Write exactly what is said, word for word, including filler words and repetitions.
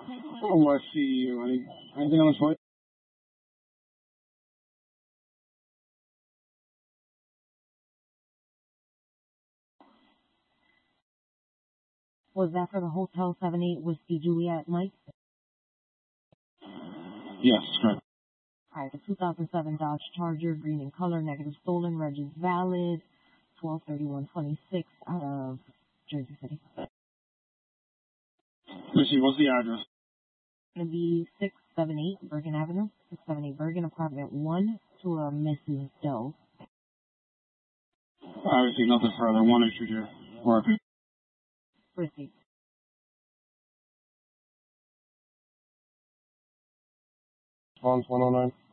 Oh, I see you. Any, anything on this way? Was that for the Hotel seven eight Whiskey Juliet, Mike? Yes, correct. Alright, the two thousand seven Dodge Charger, green in color, negative stolen, reg is valid, twelve thirty-one twenty-six out of Jersey City. Missy, what's the address? It's going to be six seven eight Bergen Avenue, six seven eight Bergen, apartment one, to a Missus Doe. Obviously, nothing further. One issue here. Work. Proceed. Response one oh nine.